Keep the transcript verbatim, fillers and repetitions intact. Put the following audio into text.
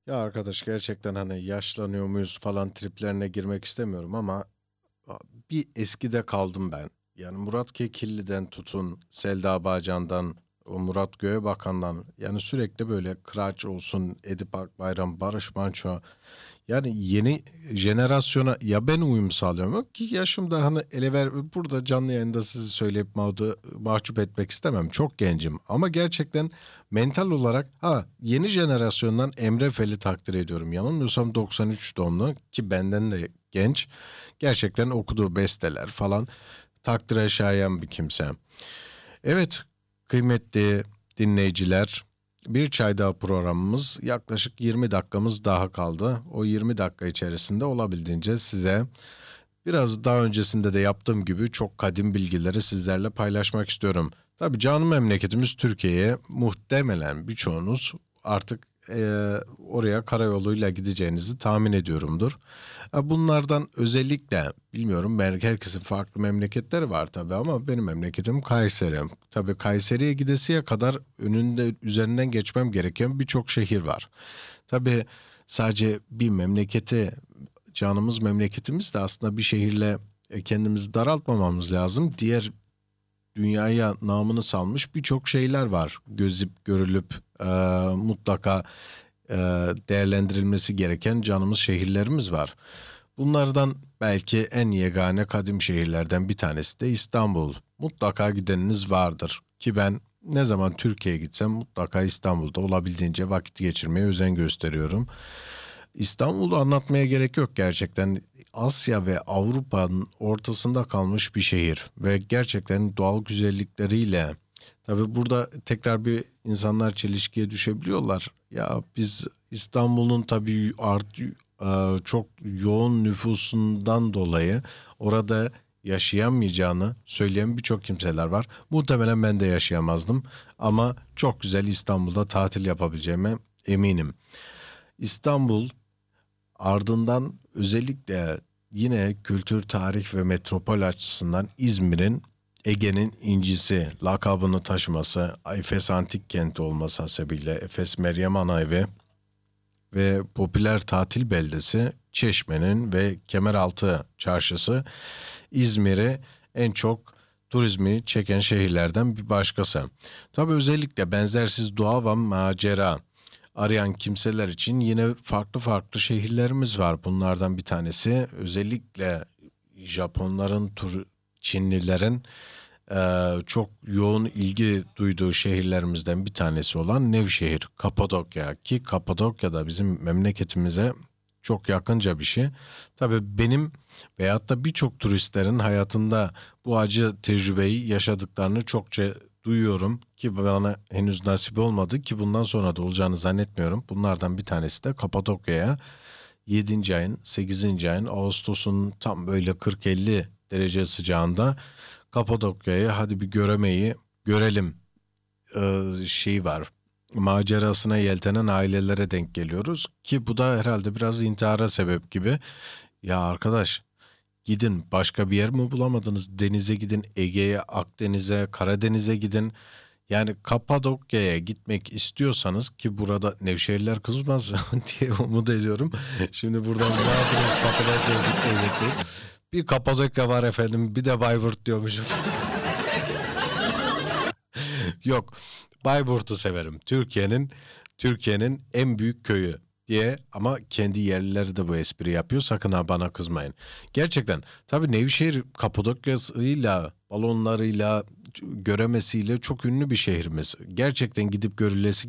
Ya arkadaş gerçekten hani yaşlanıyor muyuz falan triplerine girmek istemiyorum ama a- bir eskide kaldım ben. Yani Murat Kekilli'den tutun, Selda Bağcan'dan, o Murat Göğebakan'dan yani sürekli böyle Kıraç olsun, Edip Akbayram, Barış Manço. Yani yeni jenerasyona ya ben uyum sağlıyorum ki yaşımda hani elever burada canlı yayında sizi söyleyip mağdu, mahcup etmek istemem. Çok gencim ama gerçekten mental olarak ha yeni jenerasyondan Emre Fel'i takdir ediyorum. Yanılmıyorsam doksan üç doğumlu ki benden de genç. Gerçekten okuduğu besteler falan takdire şayan bir kimse. Evet, kıymetli dinleyiciler, bir çay daha programımız yaklaşık yirmi dakikamız daha kaldı. O yirmi dakika içerisinde olabildiğince size biraz daha öncesinde de yaptığım gibi çok kadim bilgileri sizlerle paylaşmak istiyorum. Tabii canım memleketimiz Türkiye'ye muhtemelen birçoğunuz artık eee, oraya karayoluyla gideceğinizi tahmin ediyorumdur. Ha, bunlardan özellikle bilmiyorum mer- herkesin farklı memleketleri var tabii ama benim memleketim Kayseri. Tabii Kayseri'ye gidesiye kadar önünde üzerinden geçmem gereken birçok şehir var. Tabii sadece bir memleketi canımız memleketimiz de aslında bir şehirle e, kendimizi daraltmamamız lazım. Diğer dünyaya namını salmış birçok şeyler var. Gözüp görülüp e, mutlaka e, değerlendirilmesi gereken canımız şehirlerimiz var. Bunlardan belki en yegane kadim şehirlerden bir tanesi de İstanbul. Mutlaka gideniniz vardır ki ben ne zaman Türkiye'ye gitsem mutlaka İstanbul'da olabildiğince vakit geçirmeye özen gösteriyorum. İstanbul'u anlatmaya gerek yok gerçekten. Asya ve Avrupa'nın ortasında kalmış bir şehir ve gerçekten doğal güzellikleriyle tabii burada tekrar bir insanlar çelişkiye düşebiliyorlar. Ya biz İstanbul'un tabii art, e, çok yoğun nüfusundan dolayı orada yaşayamayacağını söyleyen birçok kimseler var. Muhtemelen ben de yaşayamazdım ama çok güzel İstanbul'da tatil yapabileceğime eminim. İstanbul ardından özellikle yine kültür, tarih ve metropol açısından İzmir'in Ege'nin incisi lakabını taşıması, Efes Antik Kenti olması hasebiyle Efes Meryem Ana Evi ve popüler tatil beldesi Çeşme'nin ve Kemeraltı Çarşısı İzmir'i en çok turizmi çeken şehirlerden bir başkası. Tabii özellikle benzersiz doğa ve macera arayan kimseler için yine farklı farklı şehirlerimiz var. Bunlardan bir tanesi özellikle Japonların, tur, Çinlilerin eee, çok yoğun ilgi duyduğu şehirlerimizden bir tanesi olan Nevşehir, Kapadokya ki Kapadokya da bizim memleketimize çok yakınca bir şey. Tabii benim veyahut da birçok turistlerin hayatında bu acı tecrübeyi yaşadıklarını çokça duyuyorum ki bana henüz nasip olmadı ki bundan sonra da olacağını zannetmiyorum. Bunlardan bir tanesi de Kapadokya'ya yedinci ayın sekizinci ayın Ağustos'un tam böyle kırk elli derece sıcağında Kapadokya'yı hadi bir göremeyi görelim e, şey var. Macerasına yeltenen ailelere denk geliyoruz ki bu da herhalde biraz intihara sebep gibi. Ya arkadaş gidin başka bir yer mi bulamadınız? Denize gidin, Ege'ye, Akdeniz'e, Karadeniz'e gidin. Yani Kapadokya'ya gitmek istiyorsanız ki burada Nevşehirliler kızmaz diye umut ediyorum. Şimdi buradan Murat'ınız Kapadokya'ya gitmeyi bekleyin. Bir Kapadokya var efendim bir de Bayburt diyormuşum. Yok. Bayburt'u severim. Türkiye'nin Türkiye'nin en büyük köyü diye ama kendi yerlileri de bu espri yapıyor. Sakın ha bana kızmayın. Gerçekten tabii Nevşehir Kapadokya'sıyla, balonlarıyla, göremesiyle çok ünlü bir şehrimiz. Gerçekten gidip görülesi